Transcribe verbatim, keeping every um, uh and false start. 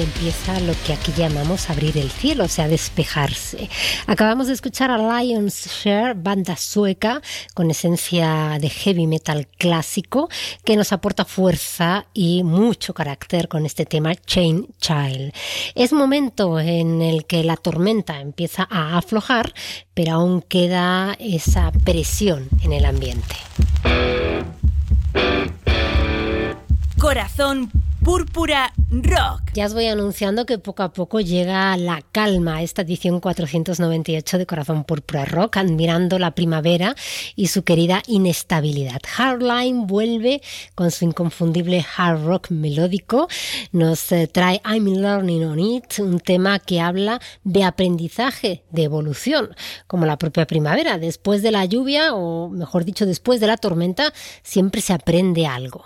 empieza lo que aquí llamamos abrir el cielo, o sea, despejarse. Acabamos de escuchar a Lion's Share, banda sueca con esencia de heavy metal clásico, que nos aporta fuerza y mucho carácter con este tema Chain Child. Es momento en el que la tormenta empieza a aflojar, pero aún queda esa presión en el ambiente. Corazón Púrpura Rock. Ya os voy anunciando que poco a poco llega la calma a esta edición cuatrocientos noventa y ocho de Corazón Púrpura Rock, admirando la primavera y su querida inestabilidad. Hardline vuelve con su inconfundible hard rock melódico, nos eh, trae I'm Learning on It, un tema que habla de aprendizaje, de evolución, como la propia primavera. Después de la lluvia, o mejor dicho, después de la tormenta, siempre se aprende algo.